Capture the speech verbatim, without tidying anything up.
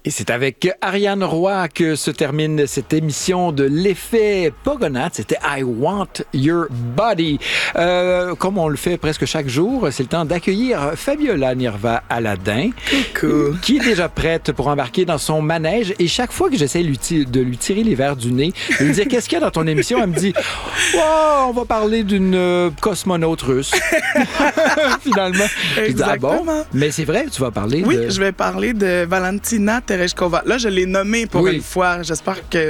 Et c'est avec Ariane Roy que se termine cette émission de l'effet Pogonath. C'était I Want Your Body. Euh, comme on le fait presque chaque jour, c'est le temps d'accueillir Fabiola Nirva Aladin, Coucou. qui est déjà prête pour embarquer dans son manège. Et chaque fois que j'essaie de lui tirer les verres du nez, de lui dire qu'est-ce qu'il y a dans ton émission, elle me dit oh, on va parler d'une euh, cosmonaute russe. Finalement. Je dis, ah bon? Mais c'est vrai, tu vas parler oui, de... Oui, je vais parler de Valentina Tereshkova. Là, je l'ai nommée pour oui. une fois. J'espère que